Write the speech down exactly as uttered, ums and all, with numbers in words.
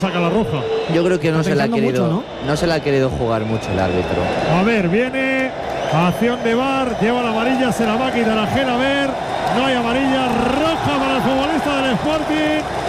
Saca la roja. Yo creo que no se la ha querido, mucho, ¿no? no se la ha querido jugar mucho el árbitro. A ver, viene acción de V A R, lleva la amarilla, se la va a quitar a Gel, a ver, no hay amarilla, roja para el futbolista del Sporting.